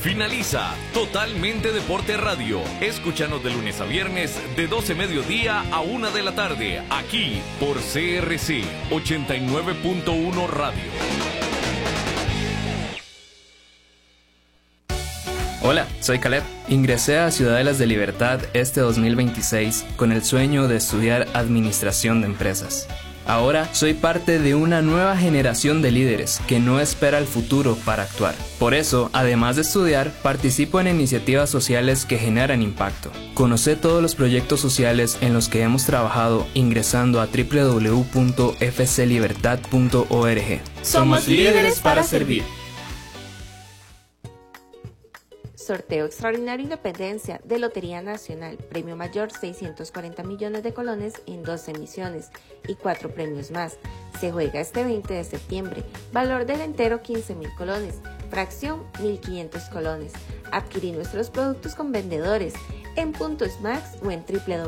Finaliza Totalmente Deporte Radio. Escúchanos de lunes a viernes de 12 mediodía a 1 de la tarde, aquí por CRC 89.1 Radio. Hola, soy Caleb. Ingresé a Ciudadelas de Libertad este 2026 con el sueño de estudiar Administración de Empresas. Ahora soy parte de una nueva generación de líderes que no espera el futuro para actuar. Por eso, además de estudiar, participo en iniciativas sociales que generan impacto. Conoce todos los proyectos sociales en los que hemos trabajado ingresando a www.fclibertad.org. Somos líderes para servir. Sorteo Extraordinario Independencia de Lotería Nacional, Premio Mayor 640 millones de colones en 2 emisiones y 4 premios más. Se juega este 20 de septiembre, valor del entero 15.000 colones, fracción 1.500 colones. Adquirir nuestros productos con vendedores en Puntos Max o en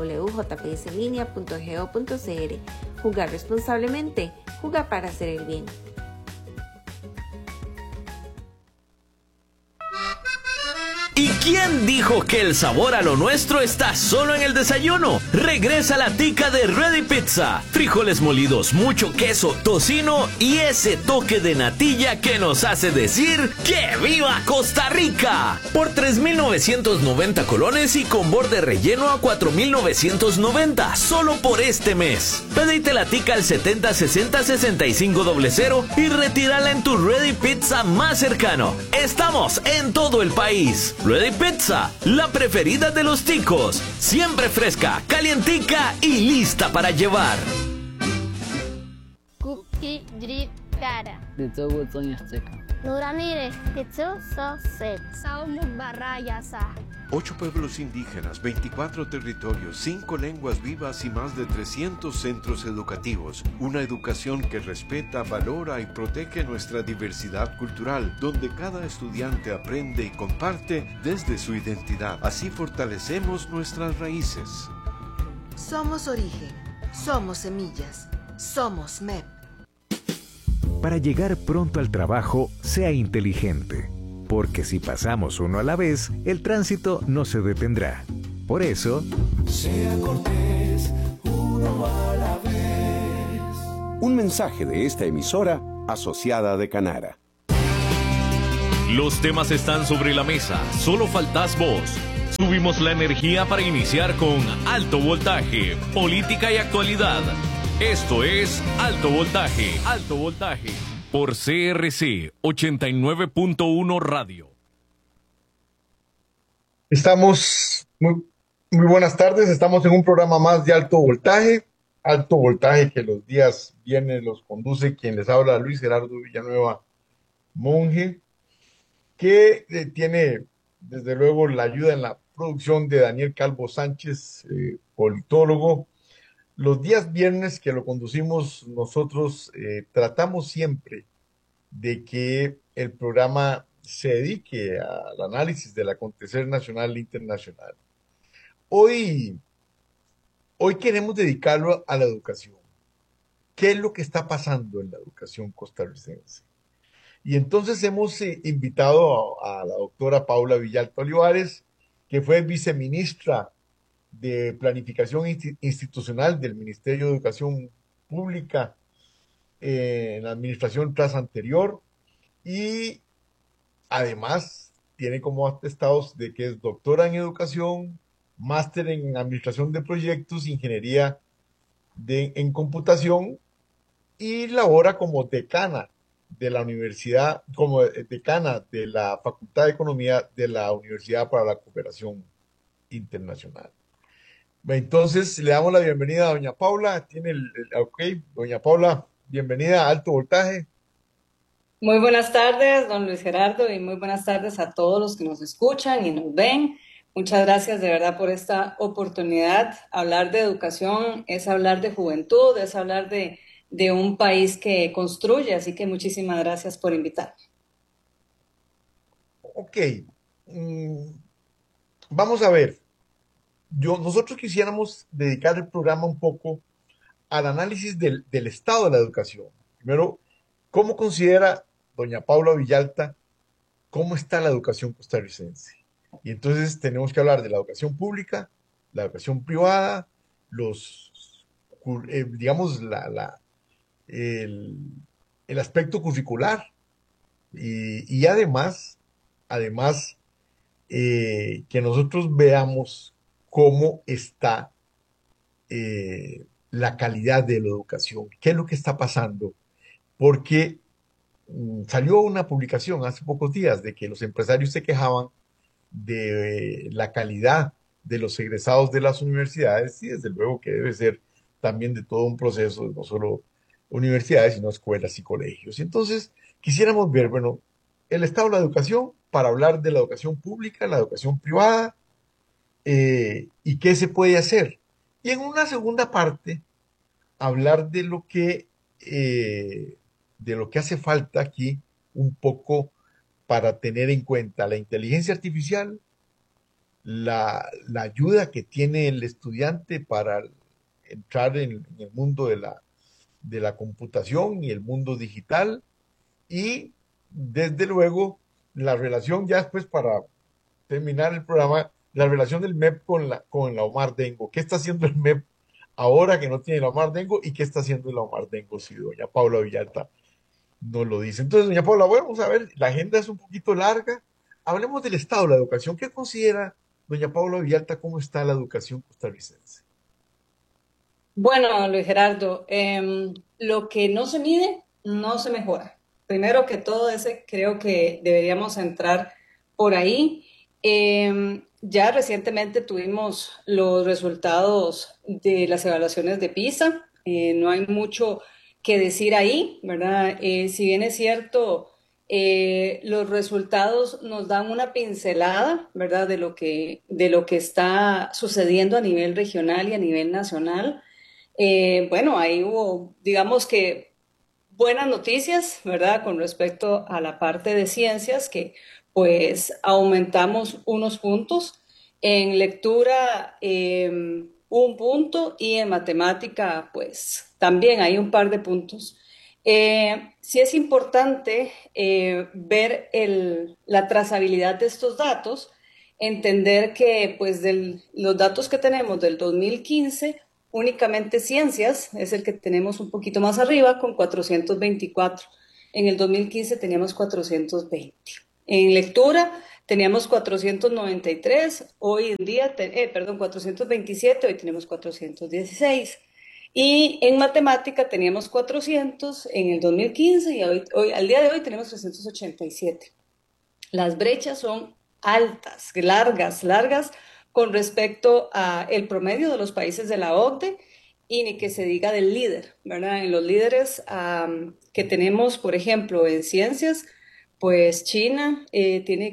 www.jpslinea.go.cr. Jugar responsablemente, jugar para hacer el bien. ¿Y quién dijo que el sabor a lo nuestro está solo en el desayuno? Regresa la tica de Ready Pizza. Frijoles molidos, mucho queso, tocino y ese toque de natilla que nos hace decir ¡que viva Costa Rica! Por 3.990 colones y con borde relleno a 4.990, solo por este mes. Pedite la tica al 7060-6500 y retírala en tu Ready Pizza más cercano. Estamos en todo el país. Ready Pizza, la preferida de los ticos. Siempre fresca, calientica y lista para llevar. Cookie Drip Cara. Nuramire, Tetsu Sosek. Saumuk Barrayasa. 8 pueblos indígenas, 24 territorios, 5 lenguas vivas y más de 300 centros educativos. Una educación que respeta, valora y protege nuestra diversidad cultural, donde cada estudiante aprende y comparte desde su identidad. Así fortalecemos nuestras raíces. Somos origen, somos semillas, somos MEP. Para llegar pronto al trabajo, sea inteligente. Porque si pasamos uno a la vez, el tránsito no se detendrá. Por eso, sea cortés, uno a la vez. Un mensaje de esta emisora asociada de Canara. Los temas están sobre la mesa, solo faltas vos. Subimos la energía para iniciar con Alto Voltaje, política y actualidad. Esto es Alto Voltaje, Alto Voltaje. Por CRC 89.1 Radio. Estamos, muy buenas tardes, estamos en un programa más de Alto Voltaje que los días viernes los conduce quien les habla, Luis Gerardo Villanueva Monge, que tiene desde luego la ayuda en la producción de Daniel Calvo Sánchez, politólogo. Los días viernes que lo conducimos nosotros, tratamos siempre de que el programa se dedique al análisis del acontecer nacional e internacional. Hoy queremos dedicarlo a la educación. ¿Qué es lo que está pasando en la educación costarricense? Y entonces hemos invitado a la doctora Paula Villalta Olivares, que fue viceministra de Planificación Institucional del Ministerio de Educación Pública en la administración tras anterior, y además tiene como atestados de que es doctora en educación, máster en administración de proyectos, ingeniería en computación, y labora como decana de la universidad, como decana de la Facultad de Economía de la Universidad para la Cooperación Internacional. Entonces, le damos la bienvenida a doña Paula. Doña Paula, bienvenida a Alto Voltaje. Muy buenas tardes, don Luis Gerardo, y muy buenas tardes a todos los que nos escuchan y nos ven. Muchas gracias de verdad por esta oportunidad. Hablar de educación es hablar de juventud, es hablar de un país que construye, así que muchísimas gracias por invitarme. Ok, vamos a ver. Nosotros quisiéramos dedicar el programa un poco al análisis del estado de la educación. Primero, ¿cómo considera doña Paula Villalta cómo está la educación costarricense. Y entonces tenemos que hablar de la educación pública, la educación privada, digamos, el, el aspecto curricular y además que nosotros veamos cómo está la calidad de la educación, qué es lo que está pasando, porque salió una publicación hace pocos días de que los empresarios se quejaban de la calidad de los egresados de las universidades y desde luego que debe ser también de todo un proceso, no solo universidades, sino escuelas y colegios. Entonces, quisiéramos ver, bueno, el estado de la educación para hablar de la educación pública, la educación privada y qué se puede hacer. Y en una segunda parte, hablar de lo que hace falta aquí un poco para tener en cuenta la inteligencia artificial, la ayuda que tiene el estudiante para entrar en el mundo de la computación y el mundo digital y desde luego la relación, ya después para terminar el programa, la relación del MEP con la Omar Dengo. ¿Qué está haciendo el MEP ahora que no tiene la Omar Dengo y qué está haciendo la Omar Dengo si doña Paula Villalta nos lo dice? Entonces, doña Paula, bueno, vamos a ver, la agenda es un poquito larga. Hablemos del estado de la educación. ¿Qué considera doña Paula Villalta cómo está la educación costarricense? Bueno, Luis Gerardo, lo que no se mide no se mejora. Primero que todo, creo que deberíamos entrar por ahí. Ya recientemente tuvimos los resultados de las evaluaciones de PISA. No hay mucho que decir ahí, ¿verdad? Si bien es cierto, los resultados nos dan una pincelada, ¿verdad? De lo que está sucediendo a nivel regional y a nivel nacional. Bueno, ahí hubo, digamos que buenas noticias, ¿verdad? Con respecto a la parte de ciencias, que pues aumentamos unos puntos. En lectura, un punto y en matemática, pues también hay un par de puntos. Sí es importante ver la trazabilidad de estos datos, entender que pues los datos que tenemos del 2015, únicamente ciencias es el que tenemos un poquito más arriba con 424. En el 2015 teníamos 420. En lectura teníamos 493, hoy en día, 427, hoy tenemos 416. Y en matemática teníamos 400 en el 2015 y al día de hoy tenemos 387. Las brechas son altas, largas con respecto al promedio de los países de la OCDE y ni que se diga del líder, ¿verdad? En los líderes que tenemos, por ejemplo, en ciencias, pues China tiene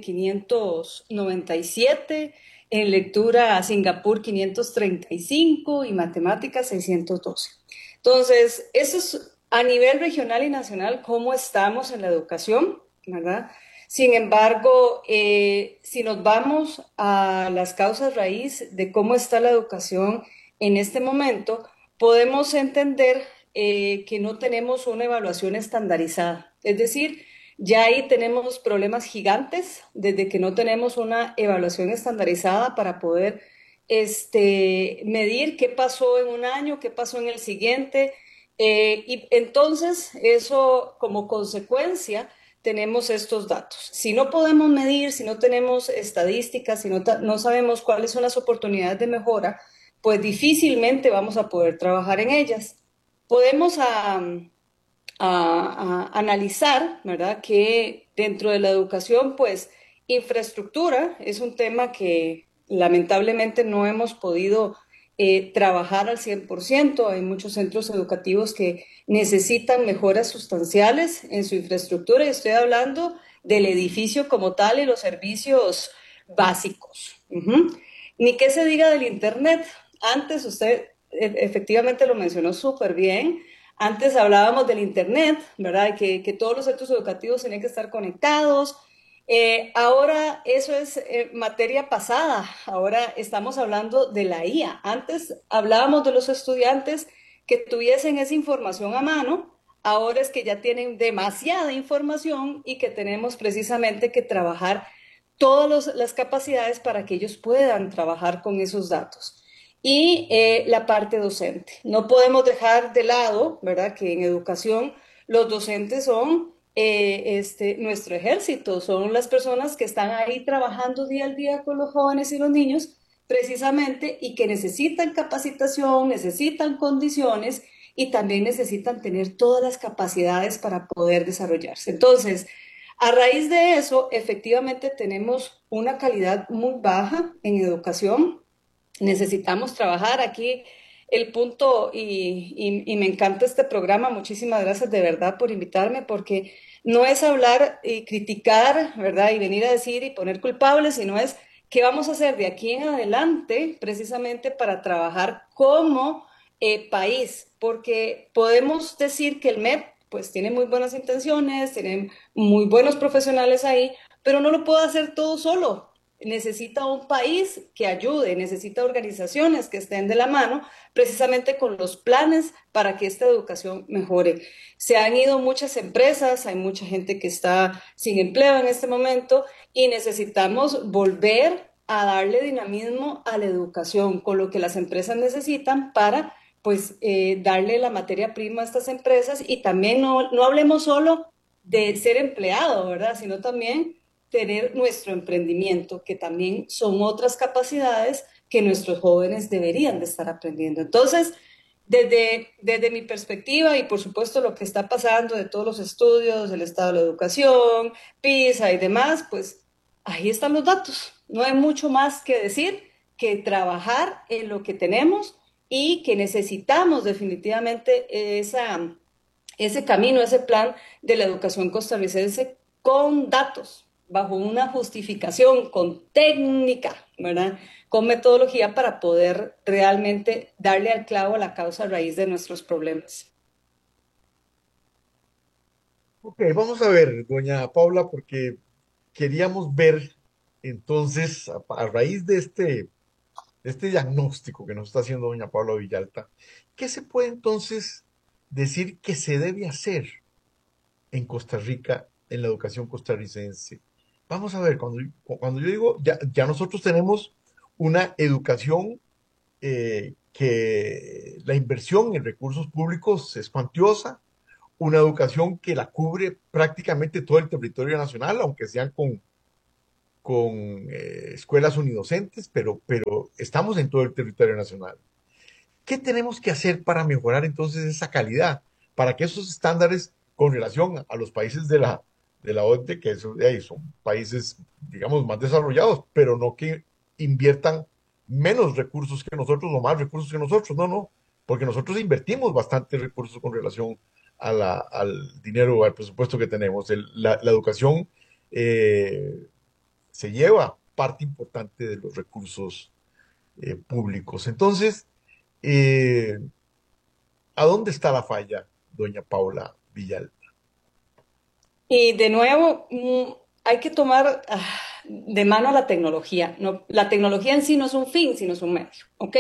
597, en lectura Singapur 535 y matemáticas 612. Entonces, eso es a nivel regional y nacional, cómo estamos en la educación, ¿verdad? Sin embargo, si nos vamos a las causas raíz de cómo está la educación en este momento, podemos entender que no tenemos una evaluación estandarizada. Es decir, ya ahí tenemos problemas gigantes desde que no tenemos una evaluación estandarizada para poder medir qué pasó en un año, qué pasó en el siguiente. Y entonces, eso como consecuencia, tenemos estos datos. Si no podemos medir, si no tenemos estadísticas, si no sabemos cuáles son las oportunidades de mejora, pues difícilmente vamos a poder trabajar en ellas. Podemos analizar, ¿verdad?, que dentro de la educación, pues, infraestructura es un tema que lamentablemente no hemos podido trabajar al 100%. Hay muchos centros educativos que necesitan mejoras sustanciales en su infraestructura y estoy hablando del edificio como tal y los servicios básicos. Ni qué se diga del Internet. Antes usted efectivamente lo mencionó súper bien. Antes hablábamos del Internet, ¿verdad? Que todos los centros educativos tenían que estar conectados. Ahora eso es materia pasada. Ahora estamos hablando de la IA. Antes hablábamos de los estudiantes que tuviesen esa información a mano. ahora es que ya tienen demasiada información y que tenemos precisamente que trabajar todas las capacidades para que ellos puedan trabajar con esos datos. Y la parte docente. No podemos dejar de lado, ¿verdad?, que en educación los docentes son nuestro ejército, son las personas que están ahí trabajando día al día con los jóvenes y los niños, precisamente, y que necesitan capacitación, necesitan condiciones y también necesitan tener todas las capacidades para poder desarrollarse. Entonces, a raíz de eso, efectivamente tenemos una calidad muy baja en educación. Necesitamos trabajar aquí el punto, y me encanta este programa. Muchísimas gracias de verdad por invitarme, porque no es hablar y criticar, ¿verdad?, y venir a decir y poner culpables, sino es qué vamos a hacer de aquí en adelante precisamente para trabajar como país, porque podemos decir que el MEP pues tiene muy buenas intenciones, tiene muy buenos profesionales ahí, pero no lo puede hacer todo solo. Necesita un país que ayude, necesita organizaciones que estén de la mano precisamente con los planes para que esta educación mejore. Se han ido muchas empresas, hay mucha gente que está sin empleo en este momento y necesitamos volver a darle dinamismo a la educación con lo que las empresas necesitan para pues darle la materia prima a estas empresas, y también no hablemos solo de ser empleado, ¿verdad?, sino también tener nuestro emprendimiento, que también son otras capacidades que nuestros jóvenes deberían de estar aprendiendo. Entonces, desde mi perspectiva, y por supuesto lo que está pasando de todos los estudios, el estado de la educación, PISA y demás, pues ahí están los datos. No hay mucho más que decir que trabajar en lo que tenemos y que necesitamos definitivamente ese camino, ese plan de la educación costarricense con datos, bajo una justificación, con técnica, ¿verdad?, con metodología para poder realmente darle al clavo a la causa raíz de nuestros problemas. Ok, vamos a ver, doña Paula, porque queríamos ver entonces, a raíz de este diagnóstico que nos está haciendo doña Paula Villalta, ¿qué se puede entonces decir que se debe hacer en Costa Rica, en la educación costarricense? Vamos a ver, cuando yo digo, ya nosotros tenemos una educación que la inversión en recursos públicos es cuantiosa, una educación que la cubre prácticamente todo el territorio nacional, aunque sean con escuelas unidocentes, pero estamos en todo el territorio nacional. ¿Qué tenemos que hacer para mejorar entonces esa calidad? Para que esos estándares con relación a los países de la OCDE, que son países, digamos, más desarrollados, pero no que inviertan menos recursos que nosotros o más recursos que nosotros, no, porque nosotros invertimos bastante recursos con relación al dinero, al presupuesto que tenemos. La educación se lleva parte importante de los recursos públicos. Entonces, ¿a dónde está la falla, doña Paula Villalta? Y de nuevo, hay que tomar de mano la tecnología. No, la tecnología en sí no es un fin, sino es un medio, ¿ok?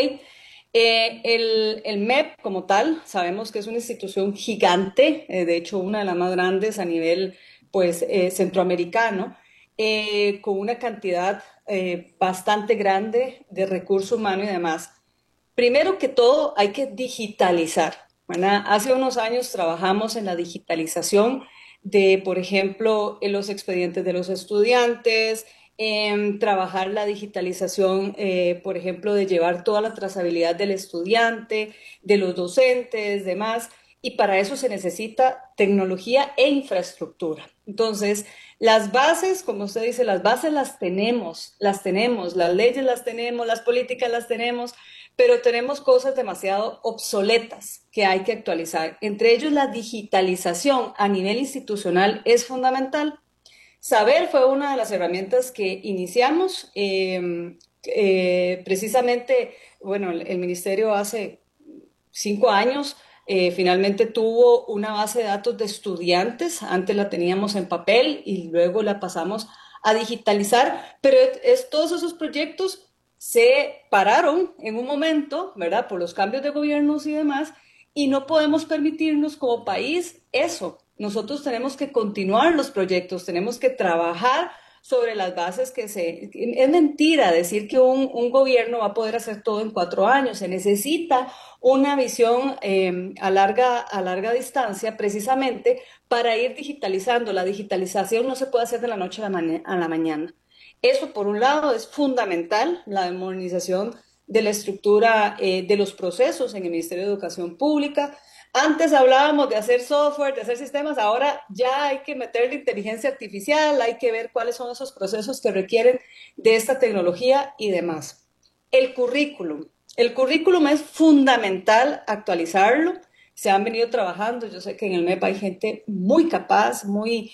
El MEP como tal, sabemos que es una institución gigante, de hecho una de las más grandes a nivel pues, centroamericano, con una cantidad bastante grande de recurso humano y demás. Primero que todo, hay que digitalizar, ¿verdad? Hace unos años trabajamos en la digitalización de, por ejemplo, en los expedientes de los estudiantes, trabajar la digitalización, por ejemplo, de llevar toda la trazabilidad del estudiante, de los docentes, demás, y para eso se necesita tecnología e infraestructura. Entonces, las bases, como usted dice, las bases las tenemos, las leyes las tenemos, las políticas las tenemos, pero tenemos cosas demasiado obsoletas que hay que actualizar. Entre ellos, la digitalización a nivel institucional es fundamental. Saber fue una de las herramientas que iniciamos. Precisamente, bueno, el ministerio hace 5 años finalmente tuvo una base de datos de estudiantes. Antes la teníamos en papel y luego la pasamos a digitalizar, pero todos esos proyectos se pararon en un momento, ¿verdad?, por los cambios de gobiernos y demás, y no podemos permitirnos como país eso. Nosotros tenemos que continuar los proyectos, tenemos que trabajar sobre las bases que Es mentira decir que un gobierno va a poder hacer todo en 4 años. Se necesita una visión a larga distancia precisamente para ir digitalizando. La digitalización no se puede hacer de la noche a la mañana. Eso, por un lado, es fundamental, la modernización de la estructura de los procesos en el Ministerio de Educación Pública. Antes hablábamos de hacer software, de hacer sistemas, ahora ya hay que meterle inteligencia artificial, hay que ver cuáles son esos procesos que requieren de esta tecnología y demás. El currículum. El currículum es fundamental actualizarlo. Se han venido trabajando, yo sé que en el MEP hay gente muy capaz, muy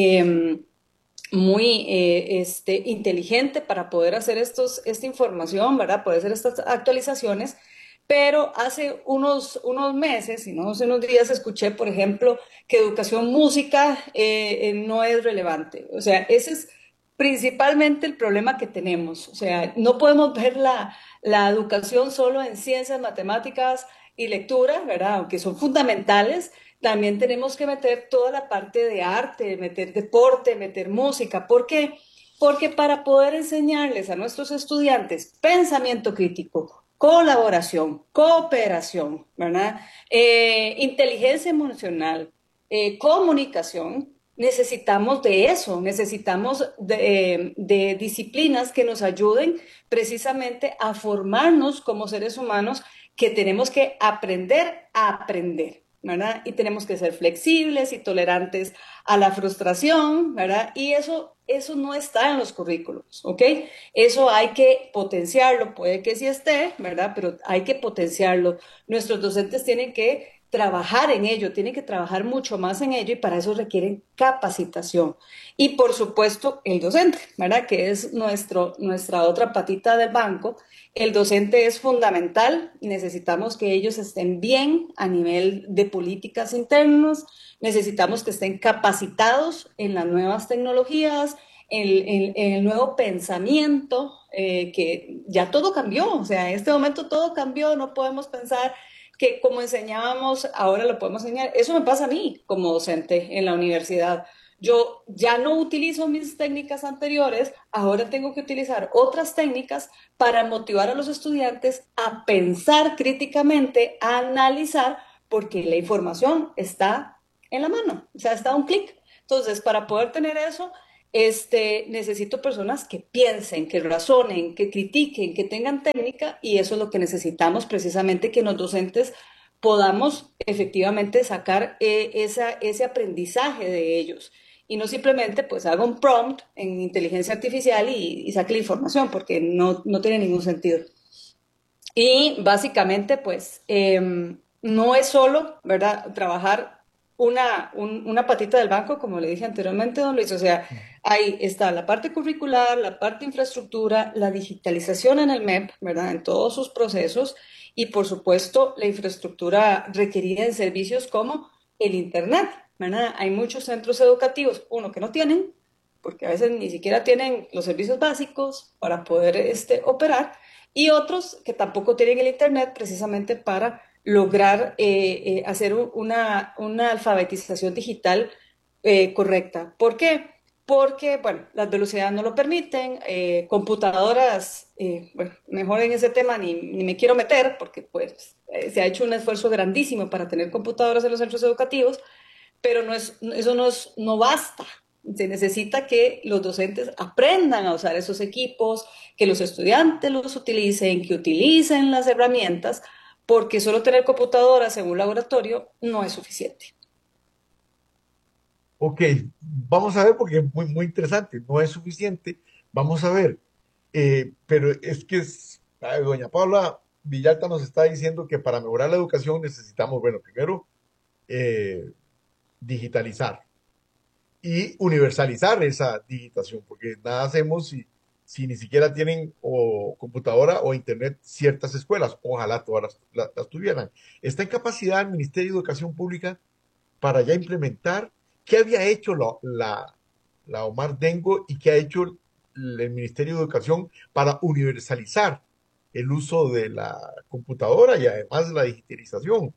inteligente para poder hacer esta información, ¿verdad? Poder hacer estas actualizaciones. Pero hace unos meses, y no hace unos días, escuché, por ejemplo, que educación música no es relevante. O sea, ese es principalmente el problema que tenemos. O sea, no podemos ver la educación solo en ciencias, matemáticas y lectura, ¿verdad? Aunque son fundamentales, también tenemos que meter toda la parte de arte, meter deporte, meter música. ¿Por qué? Porque para poder enseñarles a nuestros estudiantes pensamiento crítico, colaboración, cooperación, ¿verdad? Inteligencia emocional, comunicación, necesitamos de eso, necesitamos de disciplinas que nos ayuden precisamente a formarnos como seres humanos que tenemos que aprender a aprender, ¿verdad? Y tenemos que ser flexibles y tolerantes a la frustración, ¿verdad? Y eso no está en los currículos, ¿ok? Eso hay que potenciarlo, puede que sí esté, ¿verdad? Pero hay que potenciarlo. Nuestros docentes tienen que trabajar en ello, tienen que trabajar mucho más en ello y para eso requieren capacitación. Y por supuesto el docente, ¿verdad? Que es nuestra otra patita del banco. El docente es fundamental, necesitamos que ellos estén bien a nivel de políticas internas, necesitamos que estén capacitados en las nuevas tecnologías, en el nuevo pensamiento, que ya todo cambió, o sea, en este momento todo cambió, no podemos pensar que como enseñábamos, ahora lo podemos enseñar. Eso me pasa a mí como docente en la universidad. Yo ya no utilizo mis técnicas anteriores, ahora tengo que utilizar otras técnicas para motivar a los estudiantes a pensar críticamente, a analizar, porque la información está en la mano, o sea, está a un clic. Entonces, para poder tener eso, necesito personas que piensen, que razonen, que critiquen, que tengan técnica, y eso es lo que necesitamos precisamente, que los docentes podamos efectivamente sacar ese aprendizaje de ellos. Y no simplemente pues haga un prompt en inteligencia artificial y saque la información, porque no tiene ningún sentido. Y básicamente pues no es solo, ¿verdad?, trabajar una patita del banco, como le dije anteriormente, don Luis. O sea, ahí está la parte curricular, la parte infraestructura, la digitalización en el MEP, ¿verdad?, en todos sus procesos, y por supuesto la infraestructura requerida en servicios como el Internet, ¿verdad? Hay muchos centros educativos, uno que no tienen, porque a veces ni siquiera tienen los servicios básicos para poder operar, y otros que tampoco tienen el Internet precisamente para lograr hacer una alfabetización digital correcta. ¿Por qué? Porque, bueno, las velocidades no lo permiten, computadoras, bueno, mejor en ese tema ni me quiero meter, porque pues se ha hecho un esfuerzo grandísimo para tener computadoras en los centros educativos, pero eso no basta. Se necesita que los docentes aprendan a usar esos equipos, que los estudiantes los utilicen, que utilicen las herramientas, porque solo tener computadoras en un laboratorio no es suficiente. Ok, vamos a ver, porque es muy, muy interesante, no es suficiente, vamos a ver, pero es que doña Paula Villalta nos está diciendo que para mejorar la educación necesitamos, bueno, primero, digitalizar y universalizar esa digitación, porque nada hacemos si ni siquiera tienen o computadora o internet ciertas escuelas. Ojalá todas las tuvieran. ¿Está en capacidad el Ministerio de Educación Pública para ya implementar? ¿Qué había hecho la Omar Dengo y qué ha hecho el Ministerio de Educación para universalizar el uso de la computadora y además la digitalización?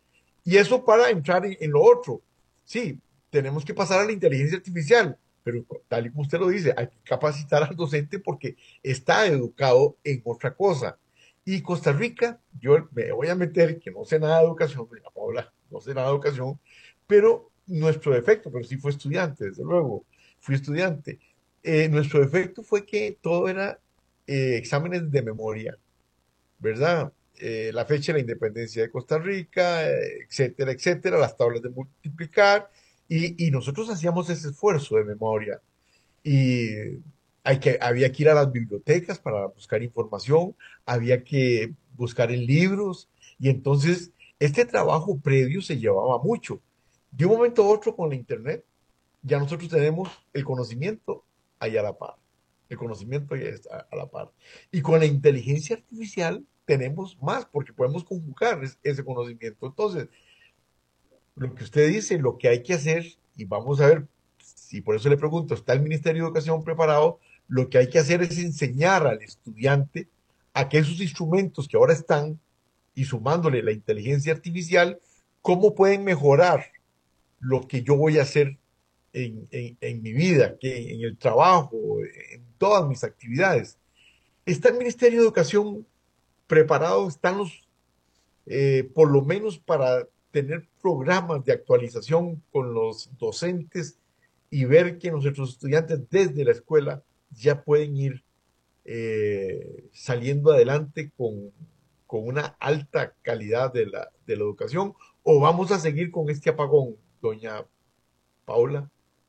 Y eso para entrar en lo otro. Sí, tenemos que pasar a la inteligencia artificial, pero tal y como usted lo dice, hay que capacitar al docente porque está educado en otra cosa. Y Costa Rica, yo me voy a meter que no sé nada de educación, doña Paula, no sé nada de educación, pero nuestro defecto, pero sí fue estudiante, desde luego, fui estudiante. Nuestro defecto fue que todo era exámenes de memoria, ¿verdad? La fecha de la independencia de Costa Rica, etcétera, etcétera, las tablas de multiplicar, y nosotros hacíamos ese esfuerzo de memoria. Y había que ir a las bibliotecas para buscar información, había que buscar en libros, y entonces este trabajo previo se llevaba mucho. De un momento a otro con la internet, ya nosotros tenemos el conocimiento ahí a la par. El conocimiento ya está a la par. Y con la inteligencia artificial tenemos más, porque podemos conjugar ese conocimiento. Entonces, lo que usted dice, lo que hay que hacer, y vamos a ver, si por eso le pregunto, ¿está el Ministerio de Educación preparado? Lo que hay que hacer es enseñar al estudiante a que esos instrumentos que ahora están, y sumándole la inteligencia artificial, cómo pueden mejorar lo que yo voy a hacer en mi vida, en el trabajo, en todas mis actividades. ¿Está el Ministerio de Educación preparado? ¿Están por lo menos para tener programas de actualización con los docentes y ver que nuestros estudiantes desde la escuela ya pueden ir saliendo adelante con una alta calidad de la educación? ¿O vamos a seguir con este apagón, doña Paula?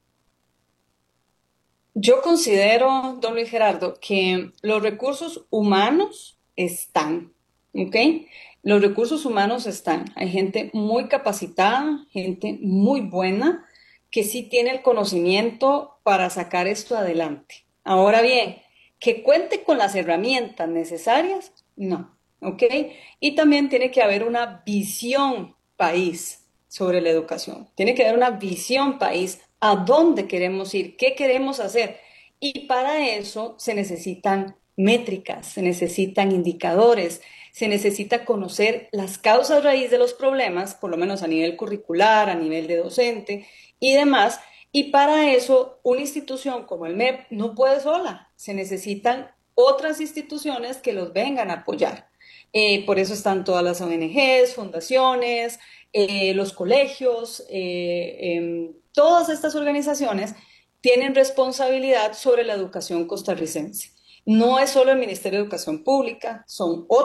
Yo considero, don Luis Gerardo, que los recursos humanos están, ¿ok? Los recursos humanos están. Hay gente muy capacitada, gente muy buena, que sí tiene el conocimiento para sacar esto adelante. Ahora bien, que cuente con las herramientas necesarias, no, ¿ok? Y también tiene que haber una visión país sobre la educación. Tiene que haber una visión país, a dónde queremos ir, qué queremos hacer. Y para eso se necesitan métricas, se necesitan indicadores, se necesita conocer las causas raíz de los problemas, por lo menos a nivel curricular, a nivel de docente y demás. Y para eso una institución como el MEP no puede sola, se necesitan otras instituciones que los vengan a apoyar. Por eso están todas las ONGs, fundaciones, los colegios, todas estas organizaciones tienen responsabilidad sobre la educación costarricense. No es solo el Ministerio de Educación Pública, son otros